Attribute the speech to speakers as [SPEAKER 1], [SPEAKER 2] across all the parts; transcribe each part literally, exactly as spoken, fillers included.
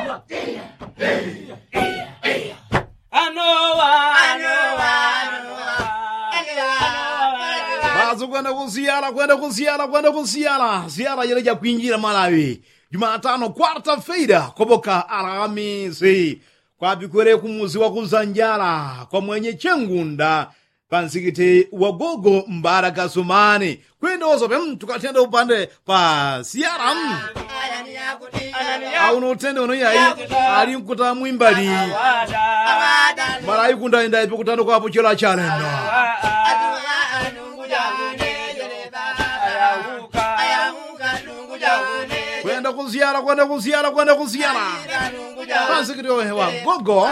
[SPEAKER 1] Bazo kwenda kuziara, kwenda kuziara, kwenda kuziara. Ziara yereja kuingira Malawi. Jumatano quarta-feira koboka Alhamisi. Kwa bikwere kumuzi wa kuzanjala kwa mwenye chengunda pansikite wagogo Mbaraka Sumani. Kwenda ozope tukatenda upande pa siara. Auno utende ono yai ali mkuta mwimbali. Mara ikunda inda ipo kutando kwa hapo chola chalendo. Kwenda kuziara, kwenda kuziara, kwenda kuziara. Basi kidogo hewa gogo.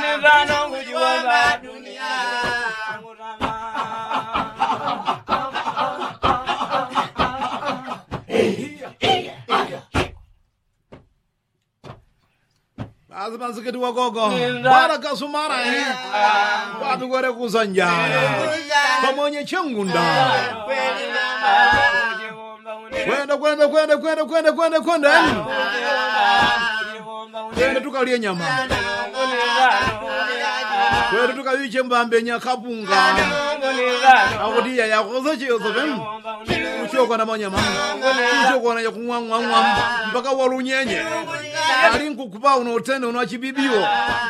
[SPEAKER 1] Basi basi kidogo gogo. Mbaraka Sumani. Watu gore kuzanjara. Pamoja chengunda. Kwenda kwenda kwenda kwenda kwenda kwenda kwenda. Kwenda tukalie nyama. Kwenda tukawiche mbambe nyakapunga. Akudia ya kozo chiyozo vemu. Uchoko na manyama. Uchoko na yakumwa mwa mwa mpaka walunyenye. Ali nkukupa unaotende unachibibiwo.